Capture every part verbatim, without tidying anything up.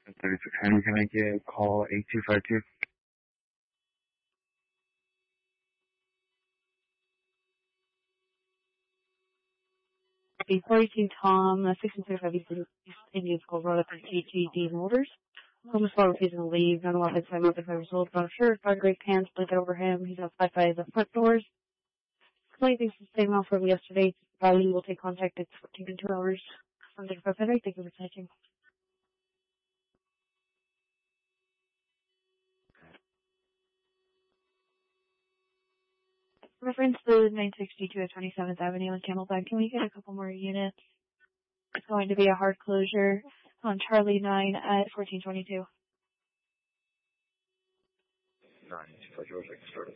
thirty-six Henry, can I get call eight two five two? eight forty-two Tom, uh, six and thirty-five East Indian School Road up in T G D Motors. Homeless while refusing to leave, none allowed inside month if I was old, brown shirt, brown gray pants, blanket over him. He's outside by the front doors. Somebody thinks the same off from yesterday. Probably will take contact. It's taken two hours. Something for Federer. Thank you for touching. Reference to nine sixty-two at twenty-seventh Avenue in Camelback. Can we get a couple more units? It's going to be a hard closure on Charlie nine at fourteen twenty-two. nine, two five zero, second started.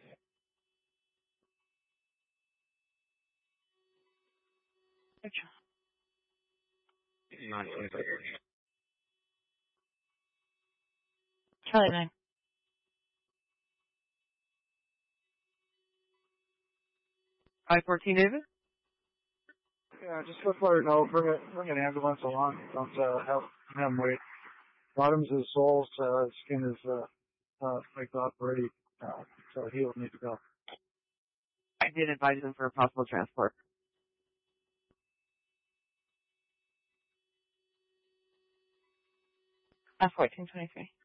nine, twenty-five. Charlie nine. five fourteen, David? Yeah, just let Fire know. Bring, a, bring an ambulance along. Don't uh, have him wait. Bottoms of his soles, uh, skin is uh, uh, like up already, uh, so he will need to go. I did advise him for a possible transport. At fourteen twenty-three.